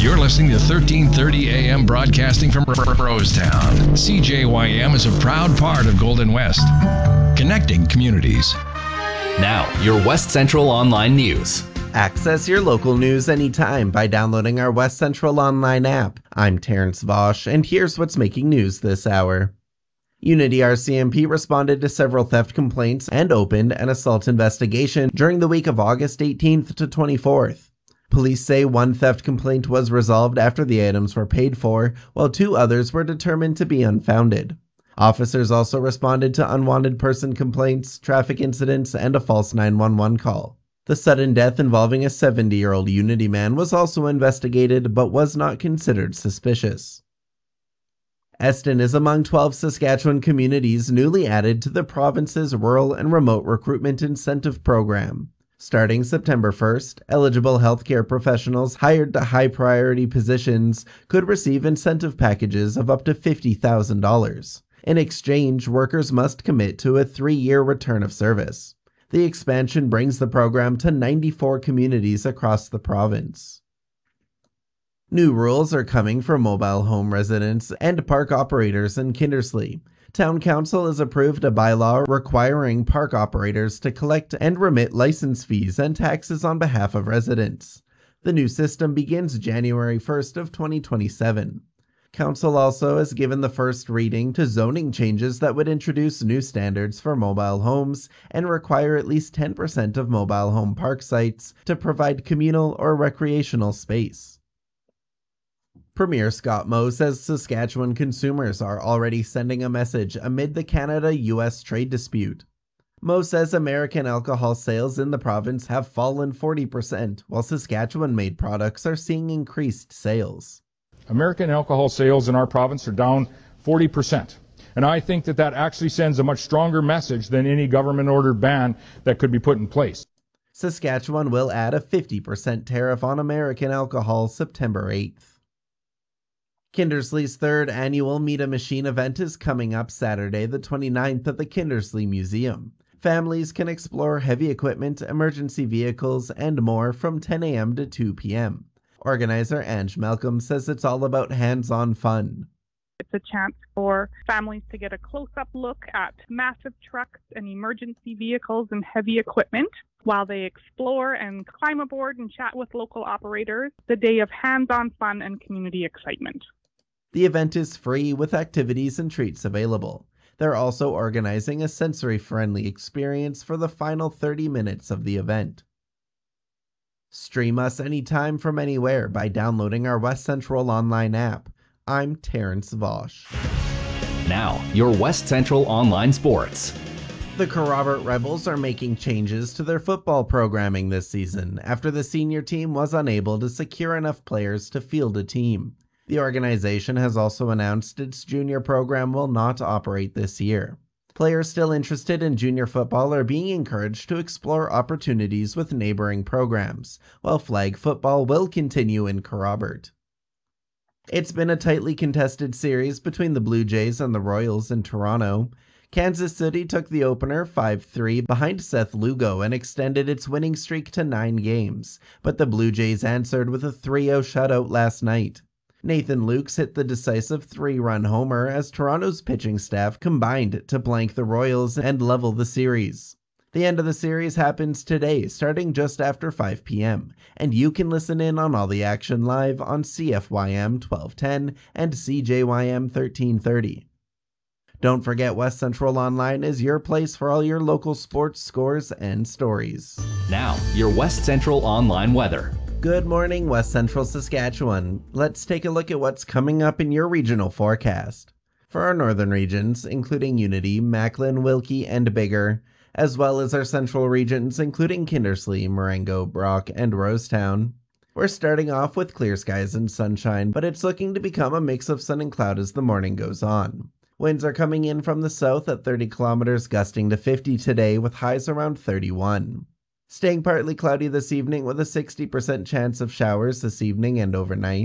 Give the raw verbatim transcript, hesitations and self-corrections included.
You're listening to thirteen thirty A M broadcasting from Rosetown. C J Y M is a proud part of Golden West, connecting communities. Now, your West Central Online News. Access your local news anytime by downloading our West Central Online app. I'm Terrence Vosch, and here's what's making news this hour. Unity R C M P responded to several theft complaints and opened an assault investigation during the week of August eighteenth to twenty-fourth. Police say one theft complaint was resolved after the items were paid for, while two others were determined to be unfounded. Officers also responded to unwanted person complaints, traffic incidents, and a false nine one one call. The sudden death involving a seventy-year-old Unity man was also investigated, but was not considered suspicious. Eston is among twelve Saskatchewan communities newly added to the province's Rural and Remote Recruitment Incentive Program. Starting September first, eligible healthcare professionals hired to high-priority positions could receive incentive packages of up to fifty thousand dollars. In exchange, workers must commit to a three-year return of service. The expansion brings the program to ninety-four communities across the province. New rules are coming for mobile home residents and park operators in Kindersley. Town Council has approved a bylaw requiring park operators to collect and remit license fees and taxes on behalf of residents. The new system begins January first of twenty twenty-seven. Council also has given the first reading to zoning changes that would introduce new standards for mobile homes and require at least ten percent of mobile home park sites to provide communal or recreational space. Premier Scott Moe says Saskatchewan consumers are already sending a message amid the Canada U S trade dispute. Moe says American alcohol sales in the province have fallen forty percent, while Saskatchewan-made products are seeing increased sales. American alcohol sales in our province are down forty percent. And I think that that actually sends a much stronger message than any government-ordered ban that could be put in place. Saskatchewan will add a fifty percent tariff on American alcohol September eighth. Kindersley's third annual Meet a Machine event is coming up Saturday the twenty-ninth at the Kindersley Museum. Families can explore heavy equipment, emergency vehicles, and more from ten a.m. to two p.m. Organizer Ange Malcolm says it's all about hands-on fun. It's a chance for families to get a close-up look at massive trucks and emergency vehicles and heavy equipment while they explore and climb aboard and chat with local operators. The day of hands-on fun and community excitement. The event is free with activities and treats available. They're also organizing a sensory-friendly experience for the final thirty minutes of the event. Stream us anytime from anywhere by downloading our West Central Online app. I'm Terrence Vosch. Now, your West Central Online Sports. The Kerrobert Rebels are making changes to their football programming this season after the senior team was unable to secure enough players to field a team. The organization has also announced its junior program will not operate this year. Players still interested in junior football are being encouraged to explore opportunities with neighboring programs, while flag football will continue in Kerrobert. It's been a tightly contested series between the Blue Jays and the Royals in Toronto. Kansas City took the opener five three behind Seth Lugo and extended its winning streak to nine games, but the Blue Jays answered with a three oh shutout last night. Nathan Lukes hit the decisive three-run homer as Toronto's pitching staff combined to blank the Royals and level the series. The end of the series happens today, starting just after five p.m., and you can listen in on all the action live on C F Y M twelve ten and C J Y M thirteen thirty. Don't forget West Central Online is your place for all your local sports scores and stories. Now, your West Central Online weather. Good morning, West Central Saskatchewan. Let's take a look at what's coming up in your regional forecast. For our northern regions, including Unity, Macklin, Wilkie, and Biggar, as well as our central regions, including Kindersley, Marengo, Brock, and Rosetown, we're starting off with clear skies and sunshine, but it's looking to become a mix of sun and cloud as the morning goes on. Winds are coming in from the south at thirty kilometers, gusting to fifty today with highs around thirty-one. Staying partly cloudy this evening with a sixty percent chance of showers this evening and overnight.